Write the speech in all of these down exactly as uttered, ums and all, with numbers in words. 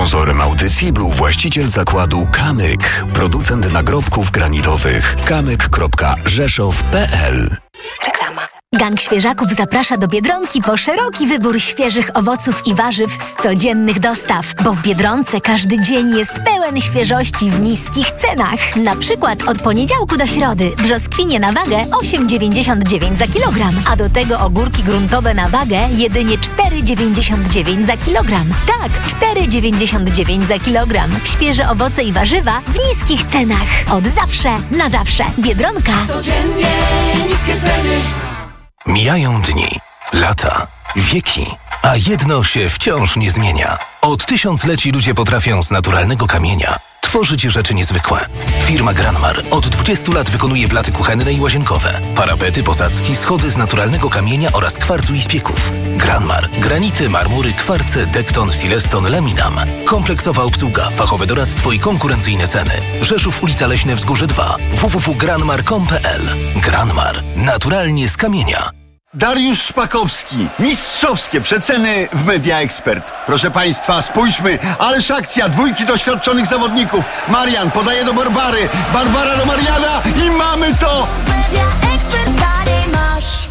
Sponsorem audycji był właściciel zakładu Kamyk, producent nagrobków granitowych. kamyk kropka rzeszów kropka p l. Reklama. Gang Świeżaków zaprasza do Biedronki po szeroki wybór świeżych owoców i warzyw z codziennych dostaw, bo w Biedronce każdy dzień jest pełen świeżości w niskich cenach. Na przykład od poniedziałku do środy brzoskwinie na wagę osiem dziewięćdziesiąt dziewięć za kilogram, a do tego ogórki gruntowe na wagę jedynie cztery dziewięćdziesiąt dziewięć za kilogram. Tak, cztery dziewięćdziesiąt dziewięć za kilogram. Świeże owoce i warzywa w niskich cenach. Od zawsze na zawsze. Biedronka. Codziennie niskie ceny. Mijają dni, lata, wieki, a jedno się wciąż nie zmienia. Od tysiącleci ludzie potrafią z naturalnego kamienia tworzyć rzeczy niezwykłe. Firma Granmar od dwudziestu lat wykonuje blaty kuchenne i łazienkowe, parapety, posadzki, schody z naturalnego kamienia oraz kwarcu i spieków. Granmar. Granity, marmury, kwarce, dekton, sileston, laminam. Kompleksowa obsługa, fachowe doradztwo i konkurencyjne ceny. Rzeszów, ulica Leśne Wzgórze dwa. w w w kropka granmar kropka com kropka p l. Granmar. Naturalnie z kamienia. Dariusz Szpakowski. Mistrzowskie przeceny w Media Expert. Proszę Państwa, spójrzmy, ależ akcja, dwójki doświadczonych zawodników. Marian podaje do Barbary, Barbara do Mariana i mamy to! Media Expert dalej masz.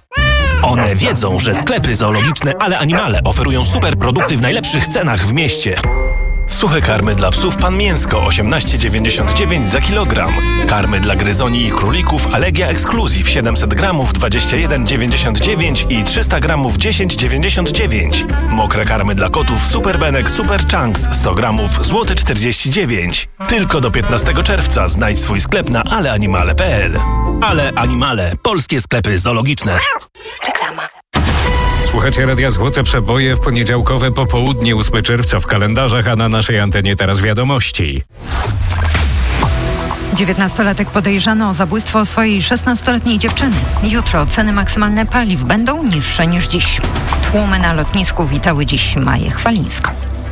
One wiedzą, że sklepy zoologiczne Ale Animale oferują super produkty w najlepszych cenach w mieście. Suche karmy dla psów Pan Mięsko osiemnaście dziewięćdziesiąt dziewięć za kilogram. Karmy dla gryzoni i królików Allegia Exclusive siedemset gramów dwadzieścia jeden dziewięćdziesiąt dziewięć i trzysta gramów dziesięć dziewięćdziesiąt dziewięć. Mokre karmy dla kotów Super Benek Super Chunks sto gramów złoty czterdzieści dziewięć. Tylko do piętnastego czerwca znajdź swój sklep na aleanimale kropka p l. Ale Animale. Polskie sklepy zoologiczne. Reklama. Słuchacie Radia Złote Przeboje w poniedziałkowe popołudnie ósmego czerwca w kalendarzach, a na naszej antenie teraz wiadomości. dziewiętnastolatek podejrzany o zabójstwo swojej szesnastoletniej dziewczyny. Jutro ceny maksymalne paliw będą niższe niż dziś. Tłumy na lotnisku witały dziś Maję Chwalińską.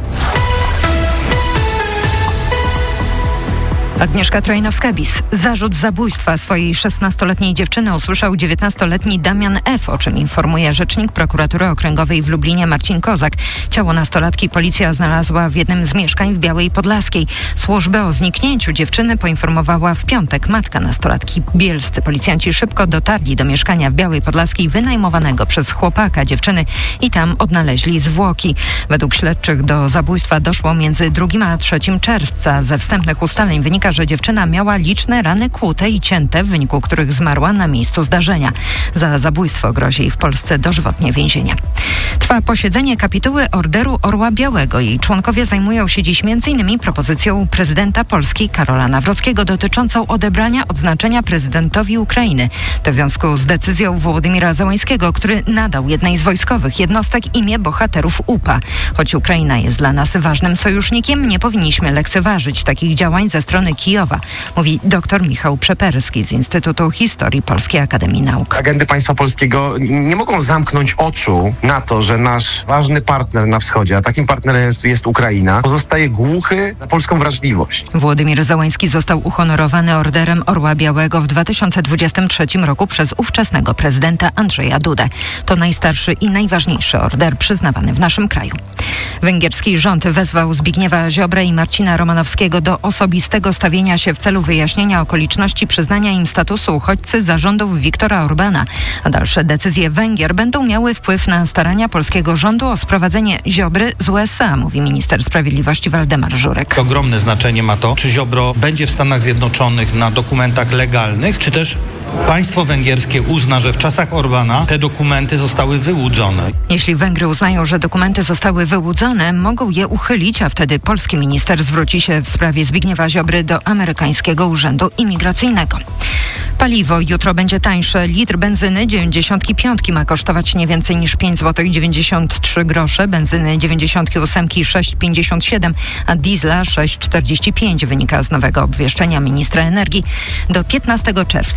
Agnieszka Trojnowska-Bis. Zarzut zabójstwa swojej szesnastoletniej dziewczyny usłyszał dziewiętnastoletni Damian F., o czym informuje rzecznik prokuratury okręgowej w Lublinie Marcin Kozak. Ciało nastolatki policja znalazła w jednym z mieszkań w Białej Podlaskiej. Służbę o zniknięciu dziewczyny poinformowała w piątek matka nastolatki. Bielscy policjanci szybko dotarli do mieszkania w Białej Podlaskiej wynajmowanego przez chłopaka dziewczyny i tam odnaleźli zwłoki. Według śledczych do zabójstwa doszło między drugim a trzecim czerwca. Ze wstępnych ustaleń wynika, że dziewczyna miała liczne rany kłute i cięte, w wyniku których zmarła na miejscu zdarzenia. Za zabójstwo grozi jej w Polsce dożywotnie więzienie. Trwa posiedzenie kapituły Orderu Orła Białego. Jej członkowie zajmują się dziś między innymi propozycją prezydenta Polski Karola Nawrockiego dotyczącą odebrania odznaczenia prezydentowi Ukrainy. To w związku z decyzją Wołodymyra Zełańskiego, który nadał jednej z wojskowych jednostek imię bohaterów U P A. Choć Ukraina jest dla nas ważnym sojusznikiem, nie powinniśmy lekceważyć takich działań ze strony Kijowa, mówi dr Michał Przeperski z Instytutu Historii Polskiej Akademii Nauk. Agendy państwa polskiego nie mogą zamknąć oczu na to, że nasz ważny partner na wschodzie, a takim partnerem jest, jest Ukraina, pozostaje głuchy na polską wrażliwość. Władimir Zełański został uhonorowany Orderem Orła Białego w dwa tysiące dwudziestym trzecim roku przez ówczesnego prezydenta Andrzeja Dudę. To najstarszy i najważniejszy order przyznawany w naszym kraju. Węgierski rząd wezwał Zbigniewa Ziobrę i Marcina Romanowskiego do osobistego stawienia się w celu wyjaśnienia okoliczności przyznania im statusu uchodźcy za rządów Viktora Orbana. A dalsze decyzje Węgier będą miały wpływ na starania polskiego rządu o sprowadzenie Ziobry z U S A, mówi minister sprawiedliwości Waldemar Żurek. Ogromne znaczenie ma to, czy Ziobro będzie w Stanach Zjednoczonych na dokumentach legalnych, czy też państwo węgierskie uzna, że w czasach Orbana te dokumenty zostały wyłudzone. Jeśli Węgry uznają, że dokumenty zostały wyłudzone, mogą je uchylić, a wtedy polski minister zwróci się w sprawie Zbigniewa Ziobry do amerykańskiego urzędu imigracyjnego. Paliwo jutro będzie tańsze. Litr benzyny dziewięćdziesiątki piątki ma kosztować nie więcej niż pięć złotych dziewięćdziesiąt trzy grosze, benzyny dziewięćdziesiątki ósemki sześć pięćdziesiąt siedem, a diesla sześć czterdzieści pięć, wynika z nowego obwieszczenia ministra energii. Do piętnastego czerwca obowiązuje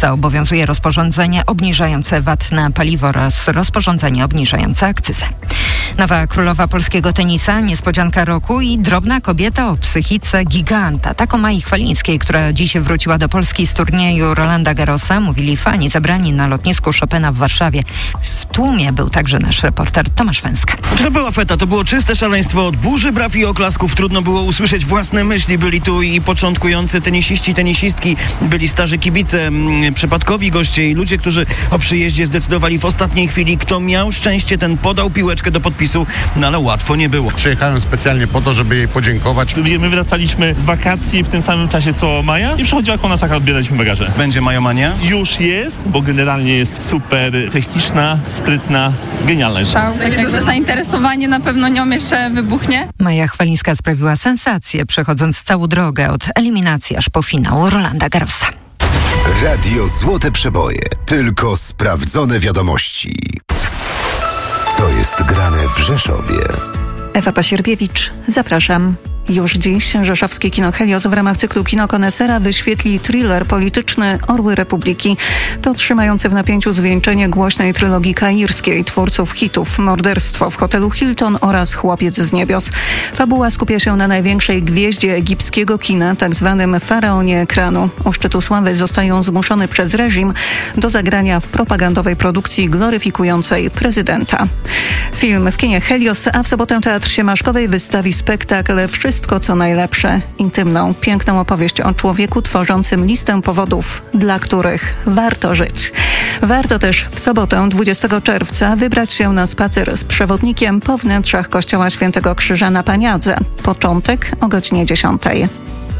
obowiązuje rozporządzenie obniżające V A T na paliwo oraz rozporządzenie obniżające akcyzę. Nowa królowa polskiego tenisa, niespodzianka roku i drobna kobieta o psychice giganta. Taką Mai Chwalińskiej, która dziś wróciła do Polski z turnieju Rolanda Garrosa, mówili fani zebrani na lotnisku Chopina w Warszawie. W tłumie był także nasz reporter Tomasz Węska. To była feta, to było czyste szaleństwo. Od burzy braw i oklasków trudno było usłyszeć własne myśli. Byli tu i początkujący tenisiści, tenisistki, byli starzy kibice, m, przypadkowi goście i ludzie, którzy o przyjeździe zdecydowali w ostatniej chwili. Kto miał szczęście, ten podał piłeczkę do podpisu, no ale łatwo nie było. Przyjechałem specjalnie po to, żeby jej podziękować. My wracaliśmy z wakacji w tym samym czasie co Maja i przychodziła koło nas, jak odbieraliśmy bagaże. Będzie Majomania? Już jest, bo generalnie jest super techniczna, sprytna, genialna jest. Będzie duże zainteresowanie, na pewno nią jeszcze wybuchnie. Maja Chwalińska sprawiła sensację, przechodząc całą drogę od eliminacji aż po finał Rolanda Garrosa. Radio Złote Przeboje. Tylko sprawdzone wiadomości. Co jest grane w Rzeszowie? Ewa Pasierbiewicz, zapraszam. Już dziś rzeszowskie kino Helios w ramach cyklu Kino Konesera wyświetli thriller polityczny Orły Republiki. To trzymające w napięciu zwieńczenie głośnej trylogii kairskiej twórców hitów Morderstwo w hotelu Hilton oraz Chłopiec z niebios. Fabuła skupia się na największej gwieździe egipskiego kina, tak zwanym faraonie ekranu. U szczytu sławy zostają zmuszony przez reżim do zagrania w propagandowej produkcji gloryfikującej prezydenta. Film w kinie Helios, a w sobotę Teatr Siemaszkowej wystawi spektakl Wszystko Wszystko, co najlepsze, intymną, piękną opowieść o człowieku tworzącym listę powodów, dla których warto żyć. Warto też w sobotę, dwudziestego czerwca, wybrać się na spacer z przewodnikiem po wnętrzach kościoła Świętego Krzyża na Paniadze. Początek o godzinie dziesiątej.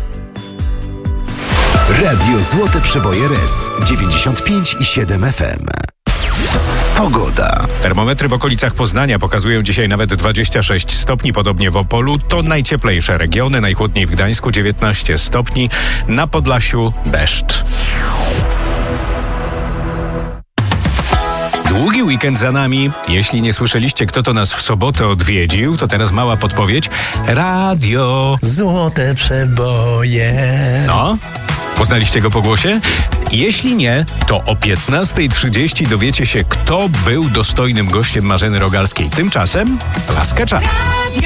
Radio Złote Przeboje R E S dziewięćdziesiąt pięć i siedem F M. Pogoda. Termometry w okolicach Poznania pokazują dzisiaj nawet dwadzieścia sześć stopni, podobnie w Opolu. To najcieplejsze regiony, najchłodniej w Gdańsku dziewiętnaście stopni, na Podlasiu deszcz. Długi weekend za nami. Jeśli nie słyszeliście, kto to nas w sobotę odwiedził, to teraz mała podpowiedź. Radio Złote Przeboje. No? Poznaliście go po głosie? Jeśli nie, to o piętnasta trzydzieści dowiecie się, kto był dostojnym gościem Marzeny Rogalskiej. Tymczasem laska czas.